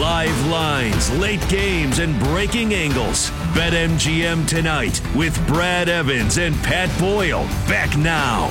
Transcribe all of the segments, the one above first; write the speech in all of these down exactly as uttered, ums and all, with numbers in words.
Live lines, late games, and breaking angles. BetMGM tonight with Brad Evans and Pat Boyle. Back now.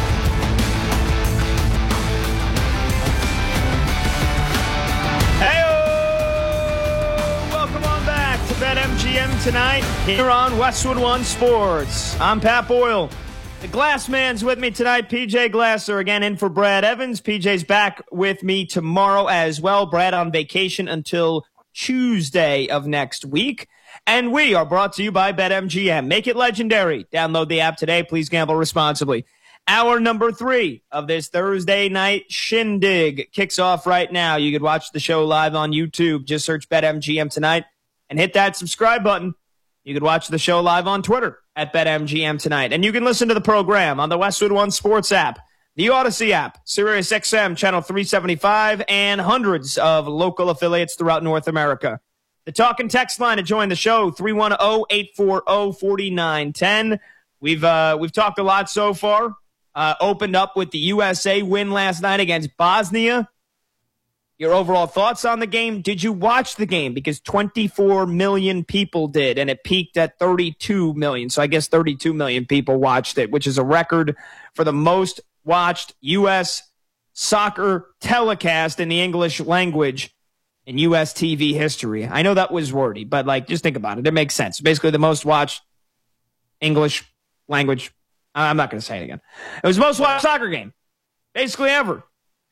Hey-o! Welcome on back to BetMGM tonight here on Westwood One Sports. I'm Pat Boyle. The Glass Man's with me tonight. P J Glasser again in for Brad Evans. P J's back with me tomorrow as well. Brad on vacation until Tuesday of next week. And we are brought to you by BetMGM. Make it legendary. Download the app today. Please gamble responsibly. Hour number three of this Thursday night shindig kicks off right now. You could watch the show live on YouTube. Just search BetMGM tonight and hit that subscribe button. You could watch the show live on Twitter at BetMGM tonight. And you can listen to the program on the Westwood One Sports app, the Odyssey app, Sirius X M Channel three seventy-five, and hundreds of local affiliates throughout North America. The talk and text line to join the show, three one zero, eight four zero, four nine one zero. We've, uh, we've talked a lot so far. Uh, opened up with the U S A win last night against Bosnia. Your overall thoughts on the game? Did you watch the game? Because twenty-four million people did, and it peaked at thirty-two million. So I guess thirty-two million people watched it, which is a record for the most watched U S soccer telecast in the English language in U S T V history. I know that was wordy, but like, just think about it. It makes sense. Basically, the most watched English language. I'm not going to say it again. It was the most watched soccer game, basically ever.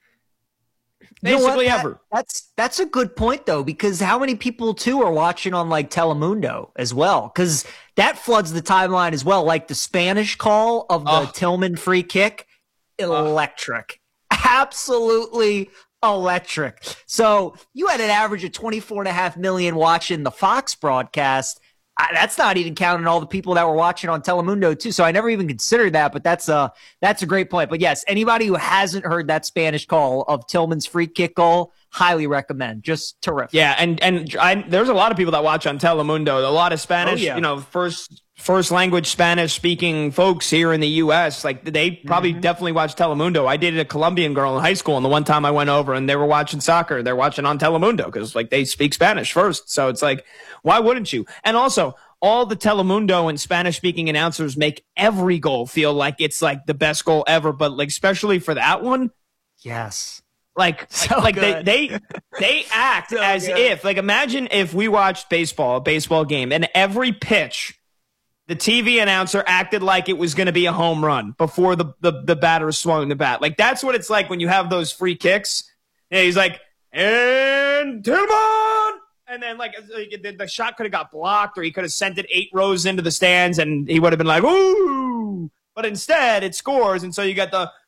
Basically you know what, ever. That, that's that's a good point, though, because how many people, too, are watching on, like, Telemundo as well? Because that floods the timeline as well. Like, the Spanish call of the oh. Tillman free kick, electric. Oh. Absolutely electric. So you had an average of twenty-four and a half million watching the Fox broadcast. I, that's not even counting all the people that were watching on Telemundo, too. So I never even considered that, but that's a, that's a great point. But, yes, anybody who hasn't heard that Spanish call of Tillman's free kick goal, highly recommend. Just terrific. Yeah, and and I, there's a lot of people that watch on Telemundo. A lot of Spanish, oh, yeah. you know, first first language Spanish-speaking folks here in the U S Like, they probably mm-hmm. definitely watch Telemundo. I dated a Colombian girl in high school, and the one time I went over and they were watching soccer, they're watching on Telemundo because, like, they speak Spanish first. So it's like, why wouldn't you? And also, all the Telemundo and Spanish-speaking announcers make every goal feel like it's, like, the best goal ever, but, like, especially for that one. Yes. Like, so like good. they they they act so as good. if, like, imagine if we watched baseball, a baseball game, and every pitch, the T V announcer acted like it was going to be a home run before the, the, the batter swung the bat. Like, that's what it's like when you have those free kicks. And he's like, and Tillman! And then, like, the, the shot could have got blocked, or he could have sent it eight rows into the stands, and he would have been like, ooh! But instead, it scores, and so you get the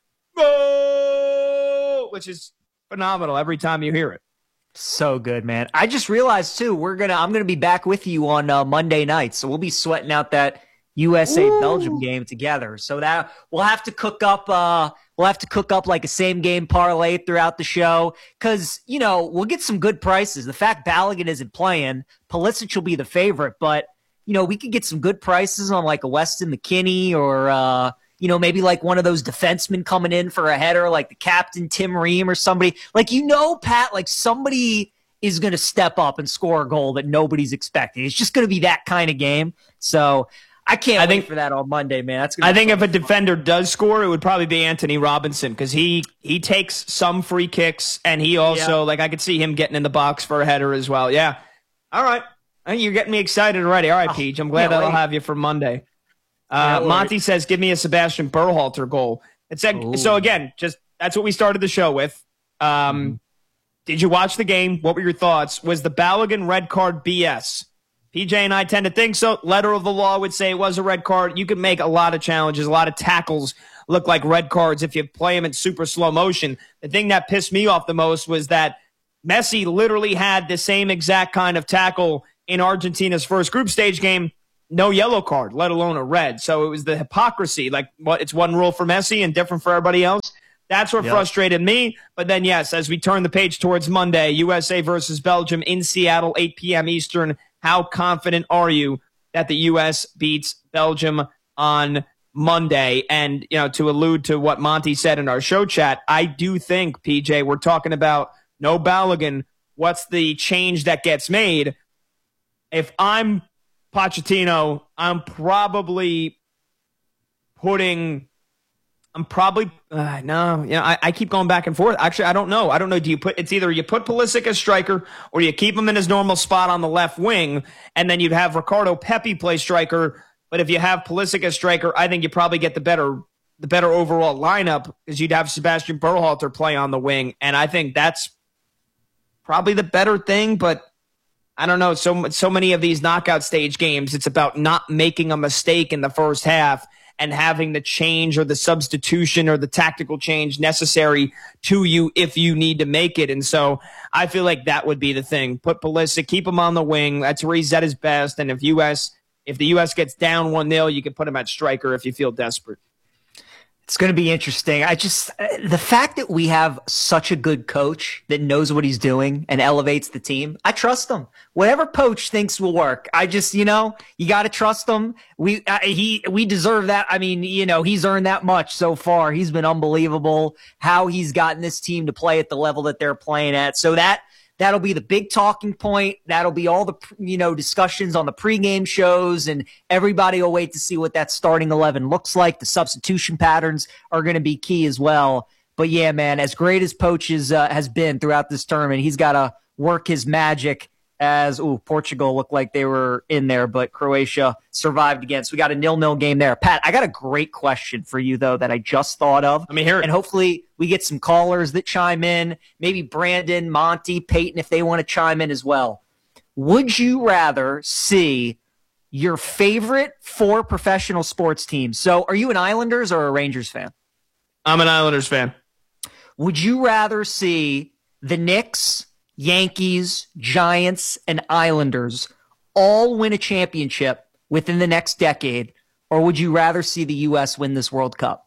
goal, which is phenomenal every time you hear it. So good, man. I just realized, too, we're gonna I'm going to be back with you on uh, Monday night, so we'll be sweating out that U S A-Belgium game together. So that we'll have to cook up uh, we'll have to cook up like a same-game parlay throughout the show because, you know, we'll get some good prices. The fact Balogun isn't playing, Pulisic will be the favorite, but, you know, we could get some good prices on like a Weston McKennie or, uh, you know, maybe like one of those defensemen coming in for a header, like the captain Tim Ream or somebody. Like, you know, Pat, like somebody is going to step up and score a goal that nobody's expecting. It's just going to be that kind of game. So I can't I wait think, for that on Monday, man. That's gonna I think fun. if a defender does score, it would probably be Anthony Robinson because he, he takes some free kicks, and he also, yeah. like, I could see him getting in the box for a header as well. Yeah. All right. You're getting me excited already. All right, oh, Peach. I'm glad that I'll have you for Monday. Uh, Monty says, give me a Sebastian Berhalter goal. It's like, so again, just that's what we started the show with. Um, mm-hmm. Did you watch the game? What were your thoughts? Was the Balogun red card B S? P J and I tend to think so. Letter of the law would say it was a red card. You can make a lot of challenges, a lot of tackles look like red cards if you play them in super slow motion. The thing that pissed me off the most was that Messi literally had the same exact kind of tackle in Argentina's first group stage game. No yellow card, let alone a red. So it was the hypocrisy. Like, what? It's one rule for Messi and different for everybody else. That's what yep. frustrated me. But then, yes, as we turn the page towards Monday, U S A versus Belgium in Seattle, eight p.m. Eastern. How confident are you that the U S beats Belgium on Monday? And, you know, to allude to what Monty said in our show chat, I do think, P J, we're talking about no Balogun, what's the change that gets made? If I'm Pochettino, I'm probably putting I'm probably uh, no, you know, I, I keep going back and forth. Actually, I don't know. I don't know. Do you put it's either you put Pulisic as striker or you keep him in his normal spot on the left wing, and then you'd have Ricardo Pepi play striker. But if you have Pulisic as striker, I think you probably get the better the better overall lineup because you'd have Sebastian Berhalter play on the wing, and I think that's probably the better thing. But I don't know. So so many of these knockout stage games, it's about not making a mistake in the first half and having the change or the substitution or the tactical change necessary to you if you need to make it. And so I feel like that would be the thing. Put Pulisic, keep him on the wing. That's where he's at his best. And if U S if the U S gets down one nil, you can put him at striker if you feel desperate. It's going to be interesting. I just, the fact that we have such a good coach that knows what he's doing and elevates the team, I trust him. Whatever Poach thinks will work. I just, you know, you got to trust him. We, uh, he, we deserve that. I mean, you know, he's earned that much so far. He's been unbelievable how he's gotten this team to play at the level that they're playing at. So that, that'll be the big talking point. That'll be all the, you know, discussions on the pregame shows, and everybody will wait to see what that starting eleven looks like. The substitution patterns are going to be key as well. But yeah, man, as great as Poach is, uh, has been throughout this tournament, he's got to work his magic as, ooh, Portugal looked like they were in there, but Croatia survived again. So we got a nil-nil game there. Pat, I got a great question for you, though, that I just thought of. Let me hear it. And hopefully we get some callers that chime in, maybe Brandon, Monty, Peyton, if they want to chime in as well. Would you rather see your favorite four professional sports teams? So are you an Islanders or a Rangers fan? I'm an Islanders fan. Would you rather see the Knicks, Yankees, Giants, and Islanders all win a championship within the next decade, or would you rather see the U S win this World Cup?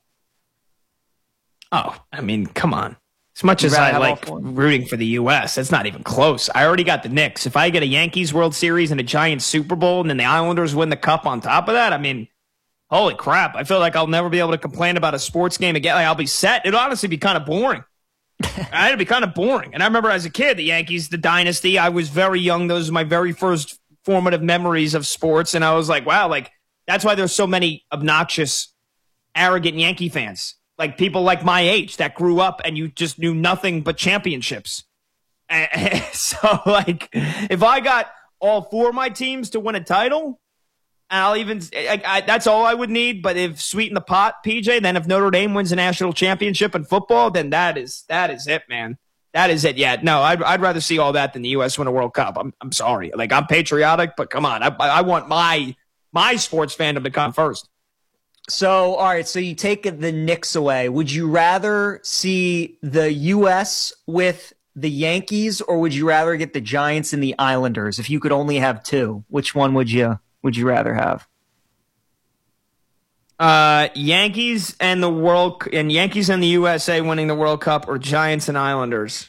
Oh, I mean, come on. As much as I like rooting for the U S, it's not even close. I already got the Knicks. If I get a Yankees World Series and a Giants Super Bowl and then the Islanders win the cup on top of that, I mean, holy crap. I feel like I'll never be able to complain about a sports game again. Like, I'll be set. It'll honestly be kind of boring. It'd be kind of boring. And I remember as a kid, the Yankees, the dynasty, I was very young. Those are my very first formative memories of sports. And I was like, wow, like that's why there's so many obnoxious, arrogant Yankee fans. Like people like my age that grew up and you just knew nothing but championships. And so like if I got all four of my teams to win a title, I'll even I, I, that's all I would need. But if sweeten the pot, P J, then if Notre Dame wins a national championship in football, then that is that is it, man. That is it. Yeah, no, I'd I'd rather see all that than the U S win a World Cup. I'm I'm sorry, like I'm patriotic, but come on, I I want my my sports fandom to come first. So all right, so you take the Knicks away. Would you rather see the U S with the Yankees, or would you rather get the Giants and the Islanders? If you could only have two, which one would you? Would you rather have? Uh, Yankees and the World and Yankees and the U S A winning the World Cup, or Giants and Islanders?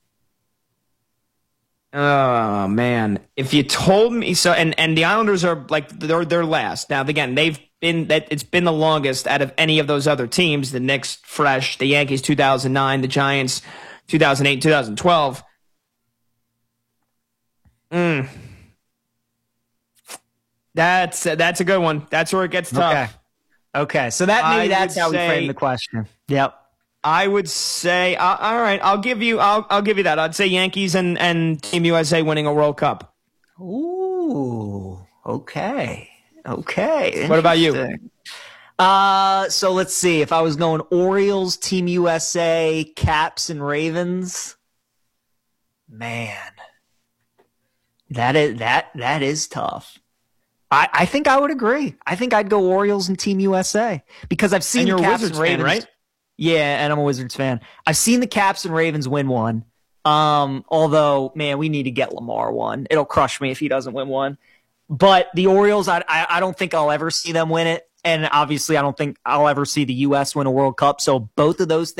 Oh man, if you told me so, and, and the Islanders are like they're they're last now. Again, they've been that it's been the longest out of any of those other teams. The Knicks fresh, the Yankees two thousand nine, the Giants two thousand eight, two thousand twelve. Hmm. That's that's a good one. That's where it gets tough. Okay. Okay. So that maybe I that's how say, we frame the question. Yep. I would say, uh, all right, I'll give you, I'll I'll give you that. I'd say Yankees and and Team U S A winning a World Cup. Ooh. Okay. Okay. What about you? Uh, so let's see. If I was going Orioles, Team U S A, Caps, and Ravens, man, that is that that is tough. I, I think I would agree. I think I'd go Orioles and Team U S A because I've seen and you're the a Caps Wizards and Ravens. fan, right? Yeah, and I'm a Wizards fan. I've seen the Caps and Ravens win one. Um, although, man, we need to get Lamar one. It'll crush me if he doesn't win one. But the Orioles, I, I, I don't think I'll ever see them win it. And obviously, I don't think I'll ever see the U S win a World Cup. So both of those things